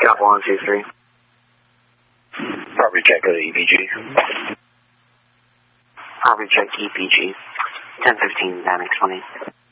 Cap 123. Property check to EPG. Property check EPG. 1015 Dynamic 20.